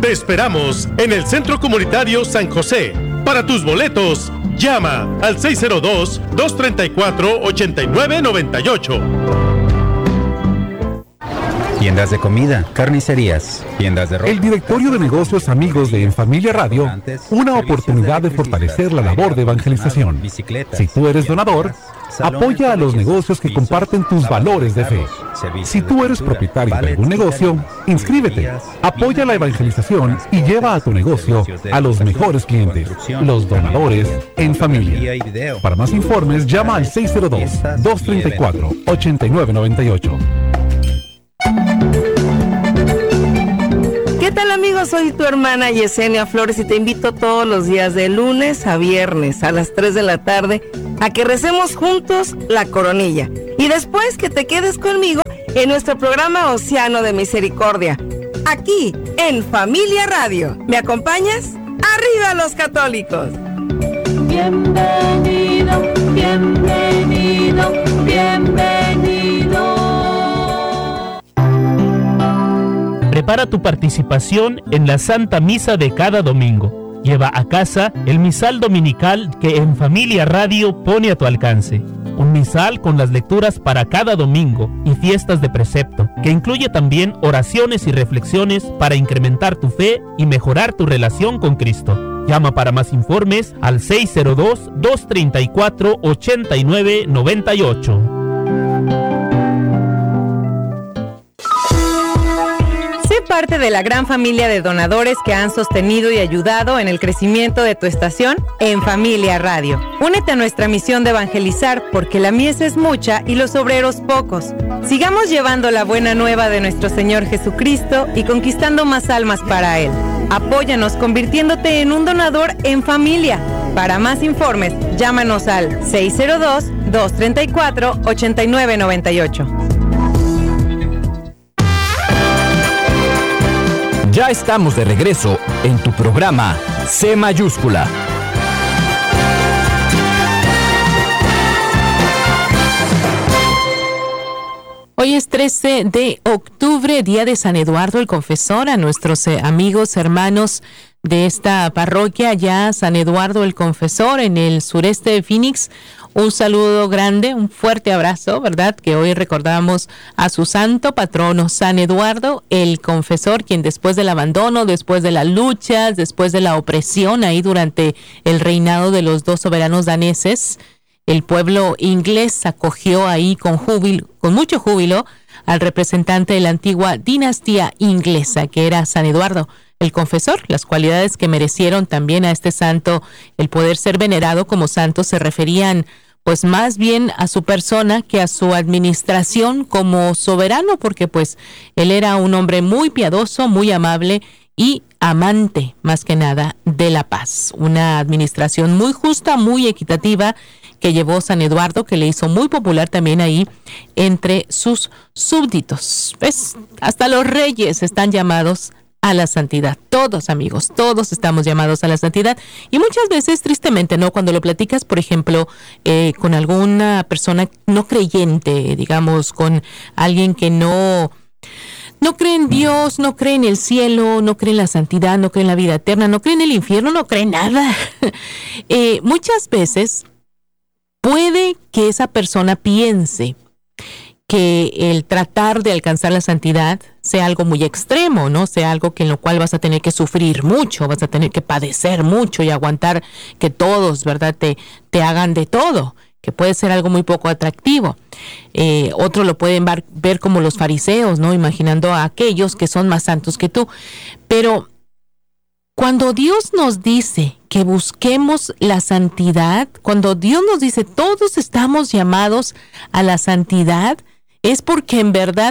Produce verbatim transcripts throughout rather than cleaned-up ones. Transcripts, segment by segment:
Te esperamos en el Centro Comunitario San José. Para tus boletos, llama al seis cero dos, dos tres cuatro, ocho nueve nueve ocho. Tiendas de comida, carnicerías, tiendas de ropa. El Directorio de Negocios Amigos de En Familia Radio, una oportunidad de fortalecer la labor de evangelización. Si tú eres donador, apoya a los negocios que comparten tus valores de fe. Si tú eres propietario de algún negocio, inscríbete, apoya la evangelización y lleva a tu negocio a los mejores clientes, los donadores en familia. Para más informes, llama al seis cero dos, dos tres cuatro, ocho nueve nueve ocho. ¿Qué tal, amigos? Soy tu hermana Yesenia Flores y te invito todos los días de lunes a viernes a las tres de la tarde a que recemos juntos la coronilla y después que te quedes conmigo en nuestro programa Océano de Misericordia, aquí en Familia Radio. ¿Me acompañas? ¡Arriba los católicos! Bienvenido, bienvenido, bienvenido. Prepara tu participación en la Santa Misa de cada domingo. Lleva a casa el misal dominical que En Familia Radio pone a tu alcance. Un misal con las lecturas para cada domingo y fiestas de precepto, que incluye también oraciones y reflexiones para incrementar tu fe y mejorar tu relación con Cristo. Llama para más informes al seis cero dos, dos tres cuatro, ocho nueve nueve ocho. Parte de la gran familia de donadores que han sostenido y ayudado en el crecimiento de tu estación En Familia Radio. Únete a nuestra misión de evangelizar porque la mies es mucha y los obreros pocos. Sigamos llevando la buena nueva de nuestro Señor Jesucristo y conquistando más almas para Él. Apóyanos convirtiéndote en un donador en familia. Para más informes, llámanos al seis cero dos, dos tres cuatro, ocho nueve nueve ocho. Ya estamos de regreso en tu programa C Mayúscula. Hoy es trece de octubre, día de San Eduardo el Confesor. A nuestros eh, amigos, hermanos de esta parroquia, ya San Eduardo el Confesor, en el sureste de Phoenix, un saludo grande, un fuerte abrazo, ¿verdad? Que hoy recordamos a su santo patrono, San Eduardo el Confesor, quien después del abandono, después de las luchas, después de la opresión ahí durante el reinado de los dos soberanos daneses, el pueblo inglés acogió ahí con júbilo, con mucho júbilo al representante de la antigua dinastía inglesa, que era San Eduardo el Confesor. Las cualidades que merecieron también a este santo el poder ser venerado como santo se referían pues más bien a su persona que a su administración como soberano, porque pues él era un hombre muy piadoso, muy amable y amante, más que nada, de la paz. Una administración muy justa, muy equitativa, que llevó San Eduardo, que le hizo muy popular también ahí entre sus súbditos. ¿Ves? Hasta los reyes están llamados a la santidad. Todos, amigos, todos estamos llamados a la santidad. Y muchas veces, tristemente, ¿no? Cuando lo platicas, por ejemplo, eh, con alguna persona no creyente, digamos, con alguien que no... No cree en Dios, no cree en el cielo, no cree en la santidad, no cree en la vida eterna, no cree en el infierno, no cree en nada. eh, muchas veces puede que esa persona piense que el tratar de alcanzar la santidad sea algo muy extremo, ¿no? Sea algo que en lo cual vas a tener que sufrir mucho, vas a tener que padecer mucho y aguantar que todos, ¿verdad?, te, te hagan de todo, que puede ser algo muy poco atractivo. Eh, otro lo pueden ver, ver como los fariseos, ¿no? Imaginando a aquellos que son más santos que tú. Pero cuando Dios nos dice que busquemos la santidad, cuando Dios nos dice todos estamos llamados a la santidad, es porque en verdad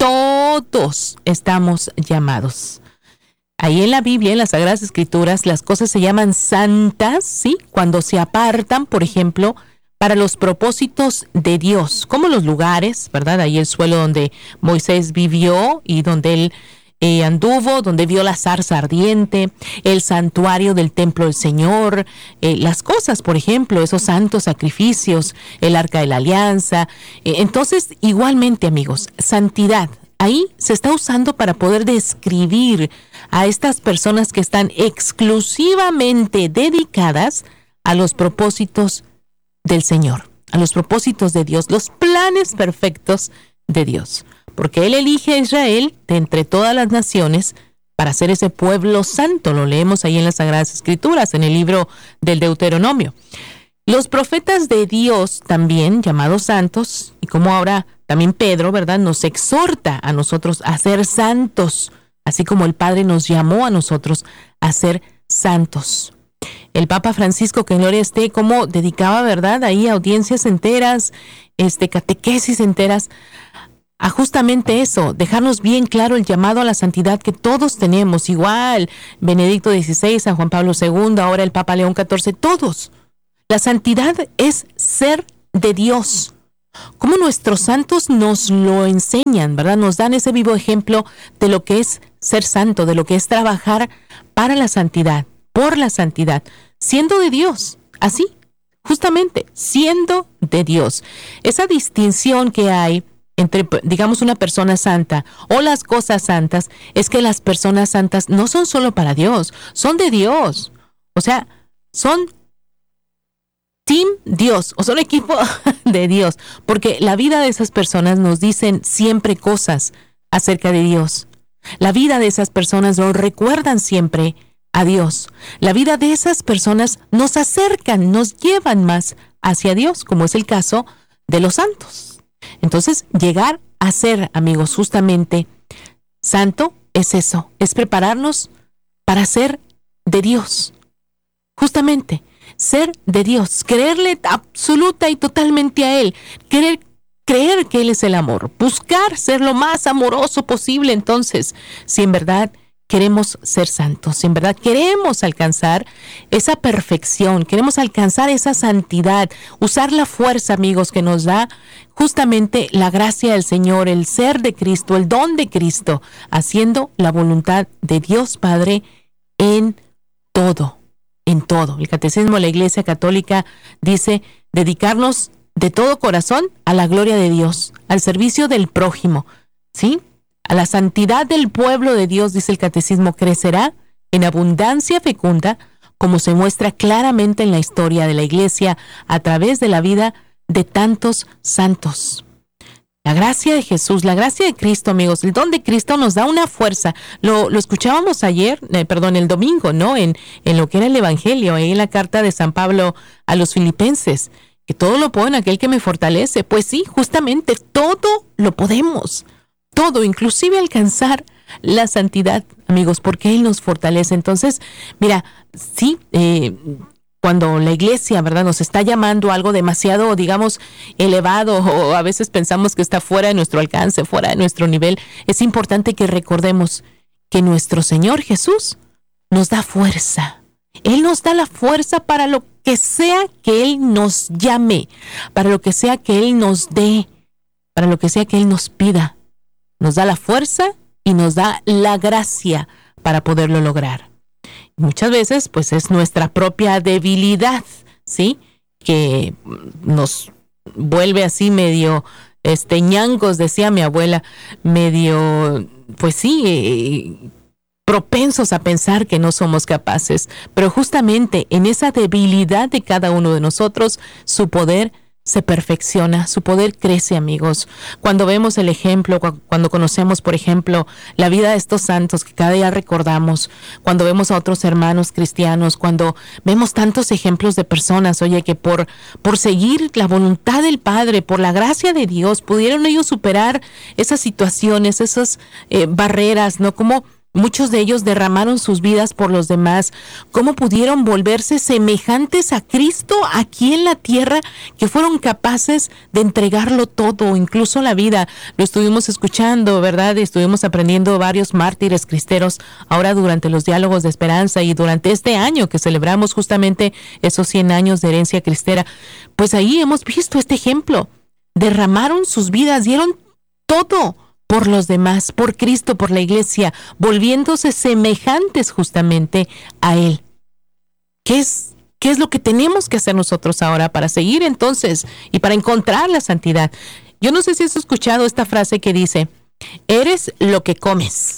todos estamos llamados. Ahí en la Biblia, en las Sagradas Escrituras, las cosas se llaman santas, ¿sí? Cuando se apartan, por ejemplo, para los propósitos de Dios, como los lugares, ¿verdad? Ahí el suelo donde Moisés vivió y donde él eh, anduvo, donde vio la zarza ardiente, el santuario del templo del Señor, eh, las cosas, por ejemplo, esos santos sacrificios, el arca de la alianza. Eh, entonces, igualmente, amigos, santidad. Ahí se está usando para poder describir a estas personas que están exclusivamente dedicadas a los propósitos del Señor, a los propósitos de Dios, los planes perfectos de Dios. Porque Él elige a Israel de entre todas las naciones para ser ese pueblo santo. Lo leemos ahí en las Sagradas Escrituras, en el libro del Deuteronomio. Los profetas de Dios también, llamados santos, y como ahora también Pedro, ¿verdad?, nos exhorta a nosotros a ser santos, así como el Padre nos llamó a nosotros a ser santos. El Papa Francisco, que en gloria esté, como dedicaba, ¿verdad?, ahí audiencias enteras, este, catequesis enteras, a justamente eso, dejarnos bien claro el llamado a la santidad que todos tenemos, igual Benedicto dieciséis, San Juan Pablo segundo, ahora el Papa León catorce, todos. La santidad es ser de Dios. Como nuestros santos nos lo enseñan, ¿verdad? Nos dan ese vivo ejemplo de lo que es ser santo, de lo que es trabajar para la santidad, por la santidad, siendo de Dios, así, justamente, siendo de Dios. Esa distinción que hay entre, digamos, una persona santa o las cosas santas, es que las personas santas no son solo para Dios, son de Dios. O sea, son Team Dios, o son equipo de Dios, porque la vida de esas personas nos dicen siempre cosas acerca de Dios. La vida de esas personas nos recuerdan siempre a Dios. La vida de esas personas nos acercan, nos llevan más hacia Dios, como es el caso de los santos. Entonces, llegar a ser, amigos, justamente santo es eso, es prepararnos para ser de Dios. Justamente, ser de Dios, creerle absoluta y totalmente a Él, querer, creer que Él es el amor, buscar ser lo más amoroso posible. Entonces, si en verdad queremos ser santos, si en verdad queremos alcanzar esa perfección, queremos alcanzar esa santidad, usar la fuerza, amigos, que nos da justamente la gracia del Señor, el ser de Cristo, el don de Cristo, haciendo la voluntad de Dios Padre en todo, en todo. El Catecismo de la Iglesia Católica dice dedicarnos de todo corazón a la gloria de Dios, al servicio del prójimo, ¿sí? A la santidad del pueblo de Dios, dice el Catecismo, crecerá en abundancia fecunda, como se muestra claramente en la historia de la Iglesia a través de la vida de tantos santos. La gracia de Jesús, la gracia de Cristo, amigos, el don de Cristo nos da una fuerza. Lo, lo escuchábamos ayer, eh, perdón, el domingo, ¿no? En, en lo que era el Evangelio, ahí en la carta de San Pablo a los Filipenses, que todo lo puedo en aquel que me fortalece. Pues sí, justamente todo lo podemos. Todo, inclusive alcanzar la santidad, amigos, porque Él nos fortalece. Entonces, mira, sí, eh, cuando la iglesia, ¿verdad?, nos está llamando a algo demasiado, digamos, elevado, o a veces pensamos que está fuera de nuestro alcance, fuera de nuestro nivel, es importante que recordemos que nuestro Señor Jesús nos da fuerza. Él nos da la fuerza para lo que sea que Él nos llame, para lo que sea que Él nos dé, para lo que sea que Él nos pida. Nos da la fuerza y nos da la gracia para poderlo lograr. Muchas veces, pues, es nuestra propia debilidad, ¿sí?, que nos vuelve así medio, este, ñangos, decía mi abuela, medio, pues sí, eh, propensos a pensar que no somos capaces. Pero justamente en esa debilidad de cada uno de nosotros, su poder se perfecciona, su poder crece, amigos. Cuando vemos el ejemplo, cuando conocemos, por ejemplo, la vida de estos santos que cada día recordamos, cuando vemos a otros hermanos cristianos, cuando vemos tantos ejemplos de personas, oye, que por, por seguir la voluntad del Padre, por la gracia de Dios, pudieron ellos superar esas situaciones, esas eh, barreras, ¿no? Como muchos de ellos derramaron sus vidas por los demás. ¿Cómo pudieron volverse semejantes a Cristo aquí en la tierra, que fueron capaces de entregarlo todo, incluso la vida? Lo estuvimos escuchando, ¿verdad? Estuvimos aprendiendo varios mártires cristeros ahora durante los diálogos de esperanza y durante este año que celebramos justamente esos cien años de herencia cristera. Pues ahí hemos visto este ejemplo. Derramaron sus vidas, dieron todo por los demás, por Cristo, por la iglesia, volviéndose semejantes justamente a Él. ¿Qué es, qué es lo que tenemos que hacer nosotros ahora para seguir entonces y para encontrar la santidad? Yo no sé si has escuchado esta frase que dice, eres lo que comes.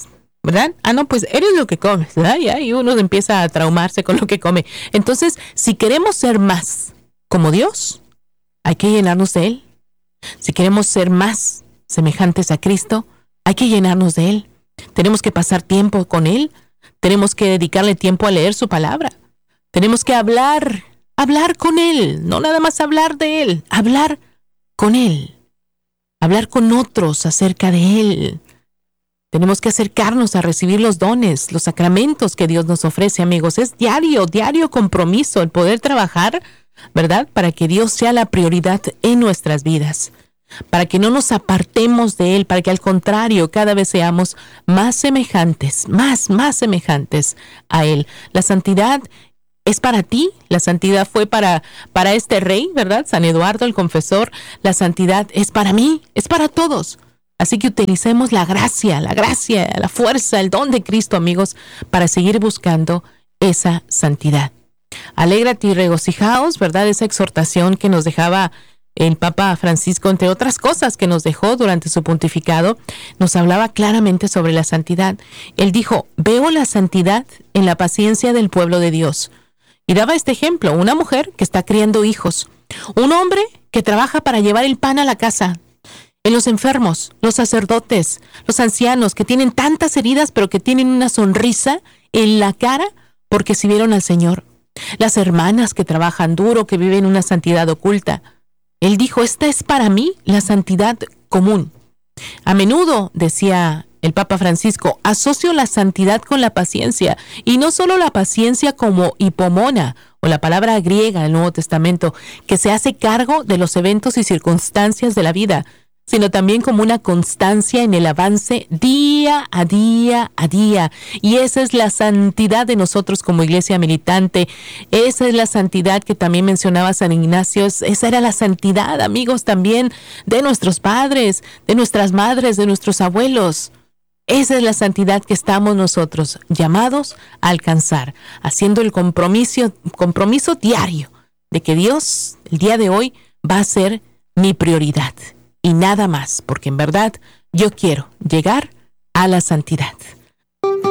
¿verdad? Ah, no, pues eres lo que comes, ¿verdad? Y ahí uno empieza a traumarse con lo que come. Entonces, si queremos ser más como Dios, hay que llenarnos de Él. Si queremos ser más semejantes a Cristo, hay que llenarnos de Él. Tenemos que pasar tiempo con Él. Tenemos que dedicarle tiempo a leer su palabra. Tenemos que hablar, hablar con Él. No nada más hablar de Él, hablar con Él. Hablar con otros acerca de Él. Tenemos que acercarnos a recibir los dones, los sacramentos que Dios nos ofrece, amigos. Es diario, diario compromiso el poder trabajar, ¿verdad? Para que Dios sea la prioridad en nuestras vidas. Para que no nos apartemos de Él, para que al contrario cada vez seamos más semejantes, más, más semejantes a Él. La santidad es para ti, la santidad fue para, para este rey, ¿verdad? San Eduardo el Confesor. La santidad es para mí, es para todos. Así que utilicemos la gracia, la gracia, la fuerza, el don de Cristo, amigos, para seguir buscando esa santidad. Alégrate y regocijaos, ¿verdad? Esa exhortación que nos dejaba el Papa Francisco, entre otras cosas que nos dejó durante su pontificado, nos hablaba claramente sobre la santidad. Él dijo, veo la santidad en la paciencia del pueblo de Dios. Y daba este ejemplo, una mujer que está criando hijos, un hombre que trabaja para llevar el pan a la casa, en los enfermos, los sacerdotes, los ancianos que tienen tantas heridas pero que tienen una sonrisa en la cara porque sirvieron al Señor. Las hermanas que trabajan duro, que viven una santidad oculta. Él dijo, esta es para mí la santidad común. A menudo, decía el Papa Francisco, asocio la santidad con la paciencia, y no solo la paciencia como hipomona, o la palabra griega del Nuevo Testamento, que se hace cargo de los eventos y circunstancias de la vida, sino también como una constancia en el avance día a día a día. Y esa es la santidad de nosotros como iglesia militante. Esa es la santidad que también mencionaba San Ignacio. Esa era la santidad, amigos, también de nuestros padres, de nuestras madres, de nuestros abuelos. Esa es la santidad que estamos nosotros llamados a alcanzar, haciendo el compromiso, compromiso diario de que Dios, el día de hoy, va a ser mi prioridad. Y nada más, porque en verdad yo quiero llegar a la santidad.